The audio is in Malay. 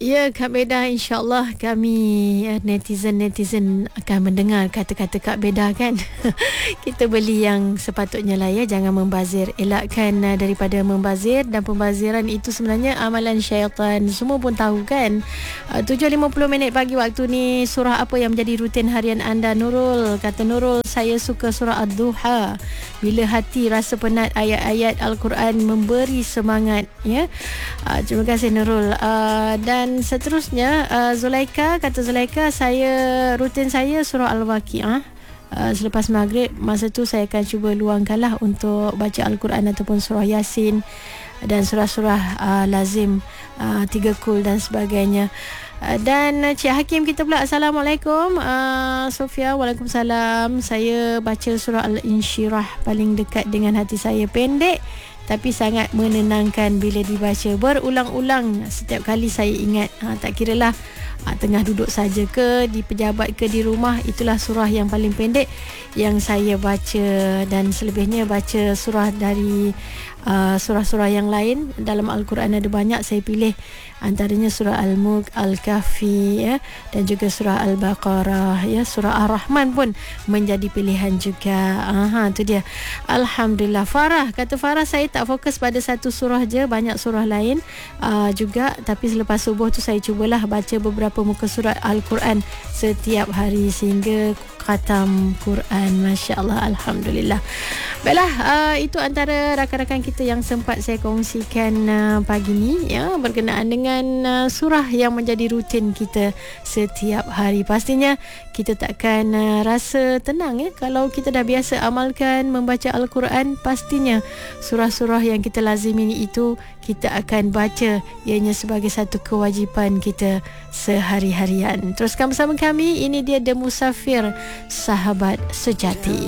Ya, Kak Beda, insyaAllah kami netizen-netizen akan mendengar kata-kata Kak Beda kan. Kita beli yang sepatutnya lah ya, jangan membazir. Elakkan daripada membazir, dan pembaziran itu sebenarnya amalan syaitan. Semua pun tahu kan. 7.50 pagi waktu ni, surah apa yang menjadi rutin harian anda, Nurul? Kata Nurul, saya suka surah Ad-Duha. Bila hati rasa penat, ayat-ayat Al-Quran memberi semangat ya. Terima kasih Nurul. Dan seterusnya Zulaika, kata Zulaika, rutin saya surah Al-Waqi'ah. Selepas maghrib, masa tu saya akan cuba luangkanlah untuk baca Al-Quran ataupun surah Yasin dan surah-surah lazim, 3 kul dan sebagainya. Dan Cik Hakim kita pula, Assalamualaikum. Sofia, Waalaikumsalam. Saya baca surah Al-Insyirah, paling dekat dengan hati saya. Pendek tapi sangat menenangkan bila dibaca berulang-ulang. Setiap kali saya ingat, tak kiralah tengah duduk saja ke, di pejabat ke, di rumah, itulah surah yang paling pendek yang saya baca. Dan selebihnya baca surah dari surah-surah yang lain. Dalam Al-Quran ada banyak, saya pilih antaranya surah Al-Mulk, Al-Kahfi ya, dan juga surah Al-Baqarah ya. Surah Ar-Rahman pun menjadi pilihan juga. Tu dia. Alhamdulillah. Farah, kata Farah, saya tak fokus pada satu surah je, banyak surah lain juga. Tapi selepas subuh tu saya cubalah baca beberapa muka surat Al-Quran setiap hari sehingga khatam Quran. Masya Allah, Alhamdulillah. Baiklah, itu antara rakan-rakan kita yang sempat saya kongsikan pagi ni ya, berkenaan dengan surah yang menjadi rutin kita setiap hari. Pastinya kita takkan rasa tenang ya kalau kita dah biasa amalkan membaca Al-Quran. Pastinya surah-surah yang kita lazimi itu kita akan baca, ianya sebagai satu kewajipan kita sehari-harian. Teruskan bersama kami, ini dia The Musafir, sahabat sejati.